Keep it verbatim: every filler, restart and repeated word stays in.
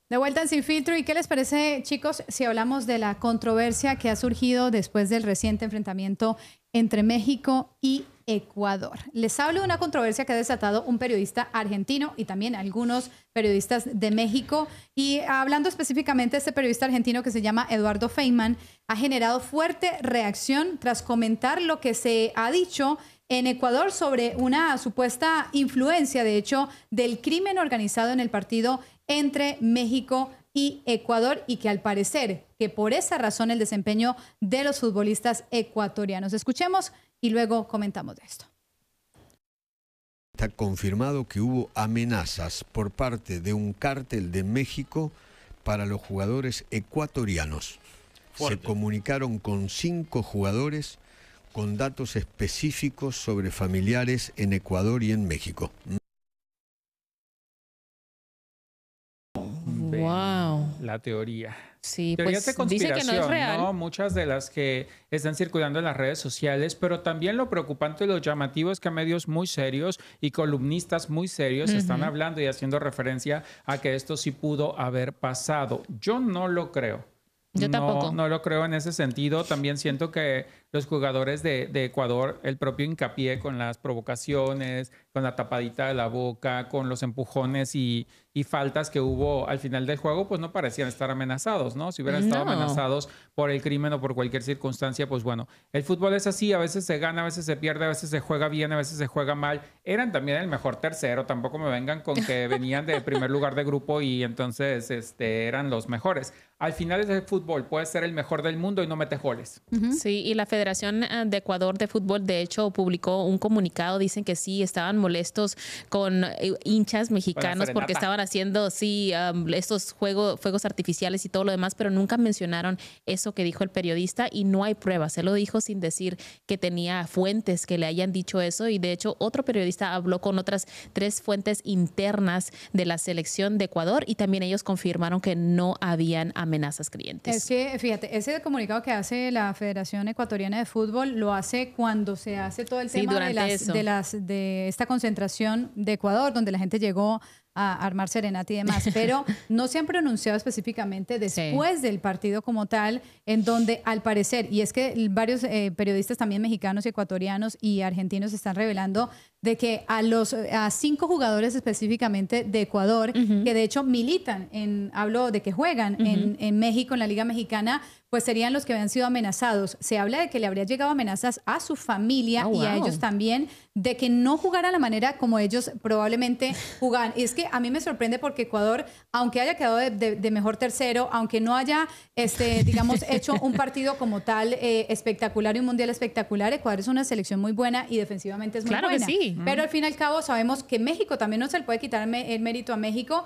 De vuelta en Sin Filtro. ¿Y qué les parece, chicos, si hablamos de la controversia que ha surgido después del reciente enfrentamiento entre México y Ecuador? Les hablo de una controversia que ha desatado un periodista argentino y también algunos periodistas de México. Y hablando específicamente de este periodista argentino que se llama Eduardo Feynman, ha generado fuerte reacción tras comentar lo que se ha dicho en Ecuador sobre una supuesta influencia, de hecho, del crimen organizado en el partido entre México y Ecuador, y que al parecer que por esa razón el desempeño de los futbolistas ecuatorianos. Escuchemos y luego comentamos de esto. Está confirmado que hubo amenazas por parte de un cártel de México para los jugadores ecuatorianos. Fuerte. Se comunicaron con cinco jugadores con datos específicos sobre familiares en Ecuador y en México. Wow. La teoría. Sí, Teorías pues de conspiración, dice que no es real. ¿no? Muchas de las que están circulando en las redes sociales, pero también lo preocupante y lo llamativo es que medios muy serios y columnistas muy serios uh-huh. están hablando y haciendo referencia a que esto sí pudo haber pasado. Yo no lo creo. Yo no, tampoco. No lo creo en ese sentido. También siento que los jugadores de, de Ecuador, el propio hincapié con las provocaciones, con la tapadita de la boca, con los empujones y, y faltas que hubo al final del juego, pues no parecían estar amenazados, ¿no? Si hubieran estado No. amenazados por el crimen o por cualquier circunstancia, pues bueno, el fútbol es así, a veces se gana, a veces se pierde, a veces se juega bien, a veces se juega mal. Eran también el mejor tercero, tampoco me vengan con que venían de primer lugar de grupo y entonces este, eran los mejores. Al final es el fútbol, puede ser el mejor del mundo y no mete goles. Uh-huh. Sí, y la Federación de Ecuador de Fútbol, de hecho, publicó un comunicado. Dicen que sí, estaban molestos con hinchas mexicanos porque estaban haciendo, sí, um, estos juego, fuegos artificiales y todo lo demás, pero nunca mencionaron eso que dijo el periodista y no hay pruebas. Se lo dijo sin decir que tenía fuentes que le hayan dicho eso y, de hecho, otro periodista habló con otras tres fuentes internas de la selección de Ecuador y también ellos confirmaron que no habían amenazas creyentes. Es que, fíjate, ese comunicado que hace la Federación Ecuatoriana de Fútbol lo hace cuando se hace todo el sí, tema de, las, eso. de, las, de esta concentración de Ecuador, donde la gente llegó a armar serenata y demás, pero no se han pronunciado específicamente después sí. del partido como tal, en donde al parecer, y es que varios eh, periodistas también mexicanos, ecuatorianos y argentinos están revelando de que a los a cinco jugadores específicamente de Ecuador, uh-huh. que de hecho militan, en hablo de que juegan uh-huh. en, en México, en la Liga Mexicana, pues serían los que habían sido amenazados. Se habla de que le habría llegado amenazas a su familia oh, y wow. a ellos también, de que no jugaran la manera como ellos probablemente jugaban. Y es que a mí me sorprende porque Ecuador, aunque haya quedado de, de, de mejor tercero, aunque no haya, este, digamos, hecho un partido como tal eh, espectacular y un mundial espectacular, Ecuador es una selección muy buena y defensivamente es muy claro buena. Que sí. Pero al fin y al cabo sabemos que México también no se le puede quitar el mérito a México